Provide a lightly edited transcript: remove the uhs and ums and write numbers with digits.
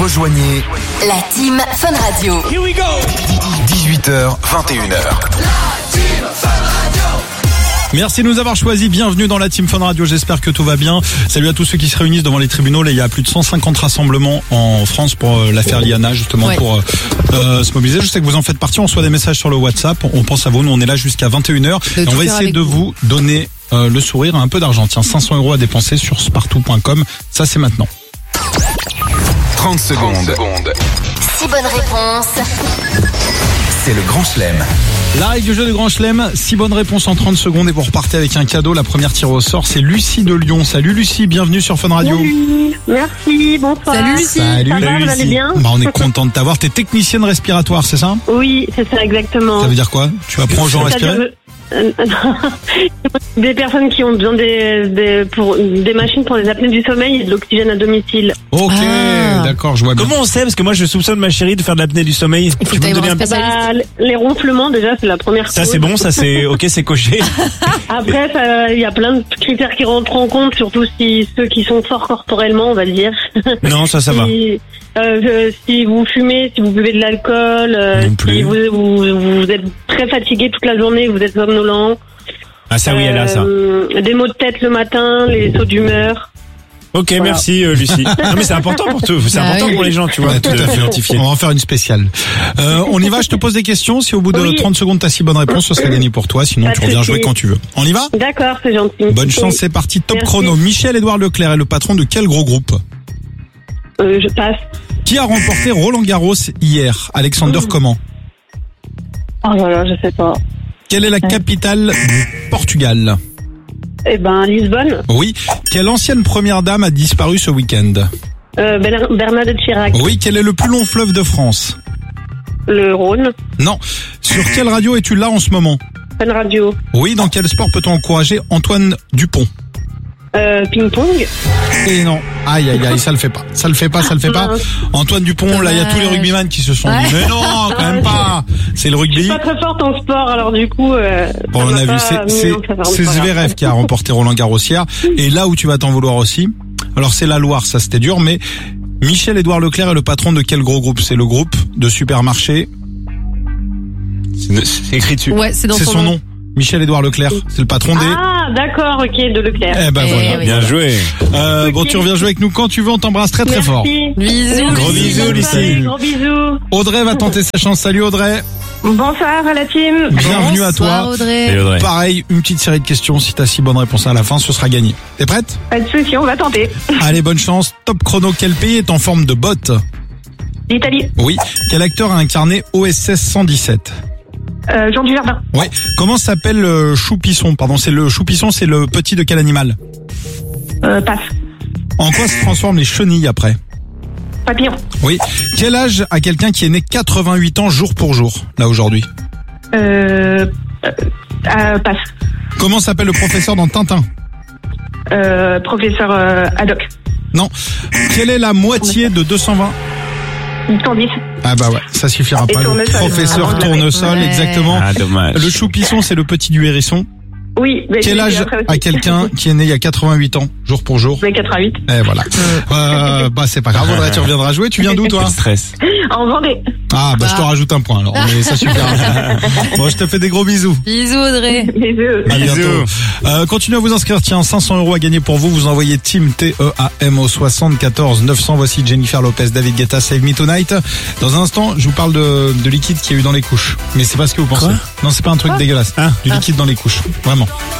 Rejoignez la team Fun Radio. Here we go. 18h, 21h. Merci de nous avoir choisis. Bienvenue dans la Team Fun Radio. J'espère que tout va bien. Salut à tous ceux qui se réunissent devant les tribunaux. Là, il y a plus de 150 rassemblements en France pour l'affaire Liana, justement, pour se mobiliser. Je sais que vous en faites partie. On reçoit des messages sur le WhatsApp. On pense à vous. Nous, on est là jusqu'à 21h. Et on va essayer de vous donner le sourire, un peu d'argent. Tiens, 500 € à dépenser sur spartou.com. Ça, c'est maintenant. 30 secondes. 6 bonnes réponses. C'est le Grand Chelem. La règle du jeu du Grand Chelem, 6 bonnes réponses en 30 secondes et vous repartez avec un cadeau. La première tirée au sort, c'est Lucie de Lyon. Salut Lucie, bienvenue sur Fun Radio. Salut, merci, bonsoir. Salut Lucie. Salut, Ça va, vous allez bien? On est content de t'avoir. T'es technicienne respiratoire, c'est ça? Oui, c'est ça exactement. Ça veut dire quoi? Tu apprends aux gens à respirer? Des personnes qui ont besoin des machines pour les apnées du sommeil et de l'oxygène à domicile. Ok, d'accord, je vois bien. Comment on sait? Parce que moi, je soupçonne ma chérie de faire de l'apnée du sommeil. Il faut Tu que peux me t'ailles donner voir un un peu? Les ronflements, déjà, c'est la première Ça, chose. c'est bon, ça, c'est ok, c'est coché. Après, il y a plein de critères qui rentrent en compte, surtout si ceux qui sont forts corporellement, on va dire. Non, ça va. Si vous fumez, si vous buvez de l'alcool, Non plus. si vous êtes très fatigué toute la journée, vous êtes somnolent. Ah, ça, oui, elle a ça. Des maux de tête le matin, les sauts d'humeur. Ok, Voilà. merci, Lucie. Non, mais c'est important pour tout. C'est important pour les gens, tu vois. Ouais, tout à fait. Identifier. On va en faire une spéciale. On y va, je te pose des questions. Si au bout de Oui. 30 secondes t'as 6 bonnes réponses, ce serait gagné pour toi. Sinon, Pas tu de reviens souci. jouer quand tu veux. On y va? D'accord, c'est gentil. Bonne chance, c'est parti. Top Merci. chrono. Michel-Édouard Leclerc est le patron de quel gros groupe? Je passe. Qui a remporté Roland Garros hier? Alexander comment? Oh là là, je sais pas. Quelle est la capitale du Portugal? Lisbonne. Oui. Quelle ancienne première dame a disparu ce week-end? Bernadette Chirac. Oui. Quel est le plus long fleuve de France? Le Rhône. Non. Sur quelle radio es-tu là en ce moment? Fun Radio. Oui. Dans quel sport peut-on encourager Antoine Dupont? Ping-pong. Et non. Aïe, aïe, aïe, ça le fait pas. Ça le fait pas. Antoine Dupont, là, il y a tous les rugbyman qui se sont dit, mais non, quand même pas. C'est le Je rugby. suis pas très forte en sport, alors du coup... Bon, on a vu, c'est Zverev qui a remporté Roland Garros hier. Et là où tu vas t'en vouloir aussi, alors c'est la Loire, ça c'était dur, mais Michel-Édouard Leclerc est le patron de quel gros groupe? C'est le groupe de supermarché. C'est écrit dessus. Ouais, c'est dans C'est son nom. Michel-Édouard Leclerc, c'est le patron des... Ah, d'accord, ok, de Leclerc. Eh ben voilà. oui. Bien joué. Bon, tu reviens jouer avec nous quand tu veux, on t'embrasse très très fort. Merci. Bisous. Gros Lucie. bisous, Lucie. Salut, gros bisous. Audrey va tenter sa chance. Salut Audrey. Bonsoir à la team. Bienvenue à Bonsoir, toi. Audrey. Salut, Audrey. Pareil, une petite série de questions. Si t'as 6 bonnes réponses à la fin, ce sera gagné. T'es prête? Pas de souci, on va tenter. Allez, bonne chance. Top chrono. Quel pays est en forme de botte? L'Italie. Oui. Quel acteur a incarné OSS 117? Jean Dujardin. Ouais. Comment s'appelle le choupisson? Pardon, c'est le choupisson, c'est le petit de quel animal? Passe. En quoi se transforment les chenilles après? Papillon. Oui. Quel âge a quelqu'un qui est né 88 ans jour pour jour, là aujourd'hui? Passe. Comment s'appelle le professeur dans Tintin? Professeur Haddock. Non. Quelle est la moitié de 220? 110. Ah bah ouais, ça suffira Et pas. Le tournesol. professeur Ah, Tournesol, ouais. exactement. Ah, dommage. Le choupisson, c'est le petit du hérisson. Oui. Mais Quel âge a quelqu'un qui est né il y a 88 ans, jour pour jour? 88. Et voilà. Bah c'est pas grave, Audrey, tu reviendras jouer. Tu viens d'où toi? Quel stress. En Vendée. Ah bah je te rajoute un point alors, mais ça suffira. Bon, je te fais des gros bisous. Bisous, Audrey. Bisous. À bientôt. Continuez à vous inscrire. Tiens, 500 € à gagner pour vous. Vous envoyez Team TEAM au 74 900. Voici Jennifer Lopez, David Guetta, Save Me Tonight. Dans un instant, je vous parle de liquide qu'il y a eu dans les couches. Mais c'est pas ce que vous pensez. Quoi? Non, c'est pas un truc dégueulasse. Ah. Du liquide dans les couches. Vraiment.